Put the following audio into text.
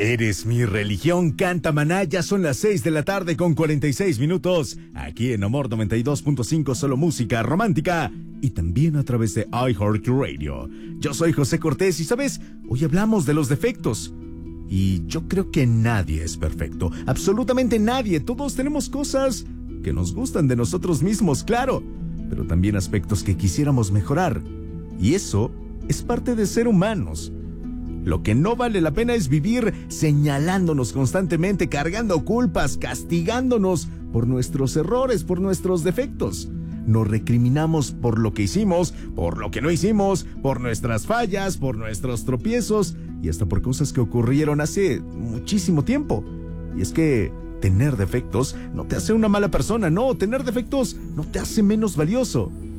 Eres mi religión, canta Maná. Ya son las 6 de la tarde con 46 minutos. Aquí en Amor 92.5, solo música romántica. Y también a través de iHeartRadio. Yo soy José Cortés y, ¿sabes? Hoy hablamos de los defectos. Y yo creo que nadie es perfecto. Absolutamente nadie. Todos tenemos cosas que nos gustan de nosotros mismos, claro. Pero también aspectos que quisiéramos mejorar. Y eso es parte de ser humanos. Lo que no vale la pena es vivir señalándonos constantemente, cargando culpas, castigándonos por nuestros errores, por nuestros defectos. Nos recriminamos por lo que hicimos, por lo que no hicimos, por nuestras fallas, por nuestros tropiezos y hasta por cosas que ocurrieron hace muchísimo tiempo. Y es que tener defectos no te hace una mala persona, no, tener defectos no te hace menos valioso.